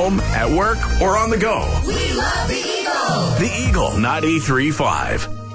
home, at work, or on the go. We love the Eagle. The Eagle 93.5.